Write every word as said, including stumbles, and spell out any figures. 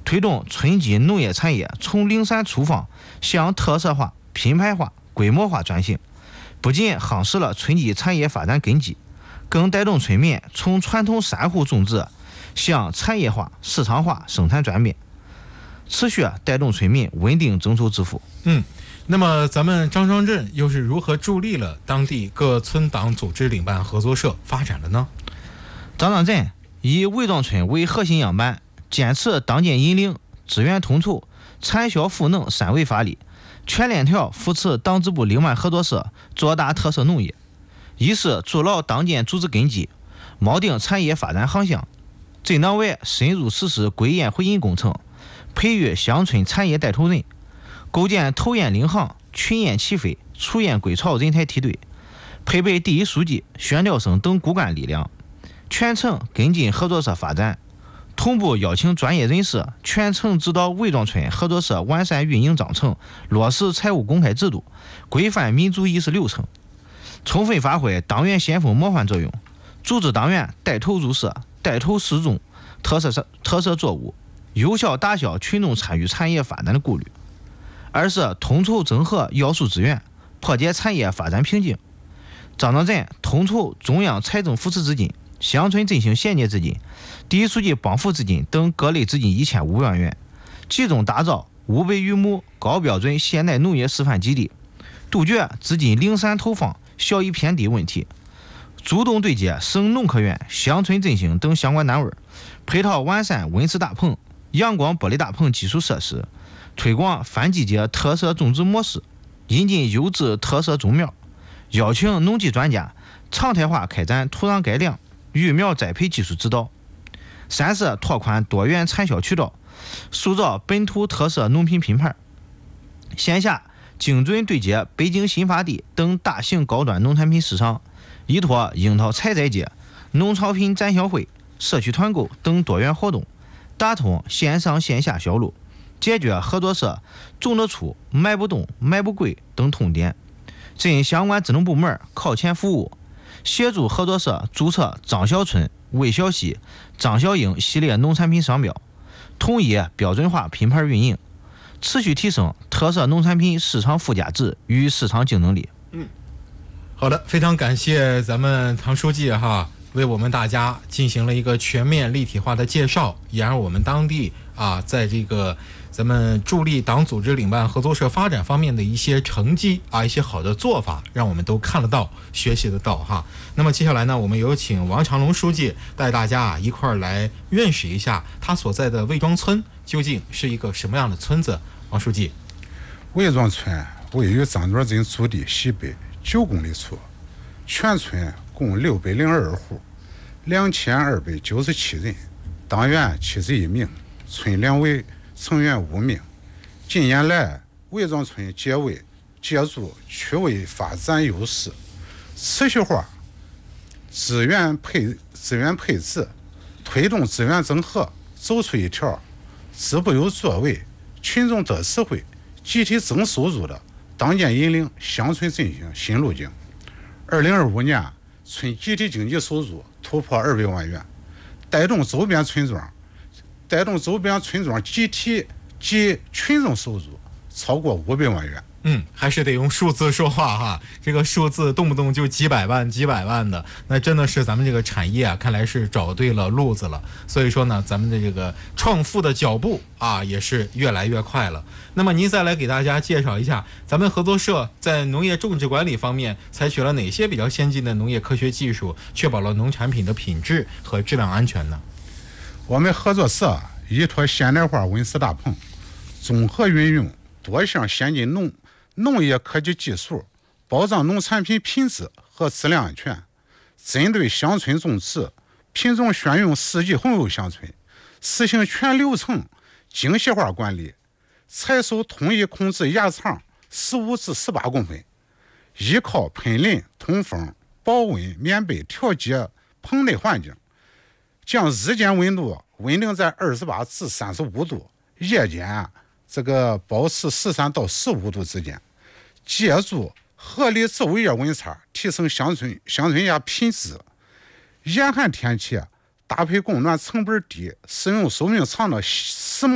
推动村级农业产业从零散粗放向特色化、品牌化、规模化转型，不仅夯实了村级产业发展根基，更带动村民从传统三户种植向产业化、市场化生产转变，持续带动村民稳定增收致富。 嗯，那么咱们张庄镇又是如何助力了当地各村党组织领办合作社发展的呢？ 张庄镇以魏庄村为核心样板，坚持党建引领、资源统筹、产销赋能三维发力，全链条扶持党支部领办合作社做大特色农业，一是筑牢党建组织根基，锚定产业发展航向。镇党委深入实施归雁回音工程，培育乡村产业带头人，构建投雁领航、群雁齐飞、雏雁归巢人才梯队，配备第一书记、宣调生等骨干力量，全程跟进合作社发展，同步邀请专业人士全程指导魏庄村合作社完善运营章程，落实财务公开制度，规范民主议事流程，充分发挥党员先锋模范作用，组织党员带头入社、带头试种特色特色作物，有效打消群众参与产业发展的顾虑。二是统筹整合要素资源，破解产业发展瓶颈。张庄镇统筹中央财政扶持资金、乡村振兴衔接资金、第一书记帮扶资金等各类资金一千五百万元，集中打造五百余亩高标准现代农业示范基地，杜绝资金零散投放、小一偏地问题，主动对接省农科院、乡村振兴等相关单位，配套完善温室大棚、阳光玻璃大棚基础设施，推广反季节特色种植模式，引进优质特色种苗，邀请农技专家常态化开展土壤改良、育苗栽培技术指导。三是拓宽多元产销渠道，塑造本土特色农品品牌，线下精准对接北京新发地等大型高端农产品市场，依托樱桃采摘节、农超品展销会、社区团购等多元活动，打通线上线下销路，解决合作社种得出、买不动、买不贵等痛点。镇相关职能部门靠前服务，协助合作社注册张小春、魏小西、张小英系列农产品商标，统一标准化品牌运营，持续提升特色农产品市场附加值与市场竞争力。 嗯，好的，非常感谢咱们唐书记哈，为我们大家进行了一个全面立体化的介绍，也让我们当地啊，在这个咱们助力党组织领办合作社发展方面的一些成绩啊，一些好的做法，让我们都看得到、学习得到哈。那么接下来呢，我们有请王长龙书记带大家啊一块儿来认识一下他所在的魏庄村究竟是一个什么样的村子。王书记， 魏庄村位于张庄镇驻地西北九公里处，全村共六百零二户，两千二百九十七人，党员七十一名，村两委成员五名。近年来，魏庄村借为借助区位发展优势，持续化资源配资源配置，推动资源整合，走出一条支部有作为、群众得实惠、集体增收入的党建引领乡村振兴新路径。二零二五年，村集体经济收入突破二百万元，带动周边村庄带动周边村庄集体及群众收入超过五百万元。 嗯，还是得用数字说话哈，这个数字动不动就几百万、几百万的，那真的是咱们这个产业啊，看来是找对了路子了。所以说呢，咱们的这个创富的脚步啊，也是越来越快了。那么您再来给大家介绍一下，咱们合作社在农业种植管理方面采取了哪些比较先进的农业科学技术，确保了农产品的品质和质量安全呢？ 我们合作社依托现代化温室大棚，综合运用多项先进农农业科技技术，保障农产品品质和质量安全。针对乡村种植，品种选用四季红油乡村，实行全流程精细化管理，采收统一控制芽长十五至十八公分，依靠喷淋、通风、保温、棉被调节棚内环境，将日间温度稳定在二十八至三十五度，夜间这个保持十三到十五度之间。借助合理昼夜温差，提升乡村乡村芽品质。严寒天气搭配供暖成本低、使用寿命长的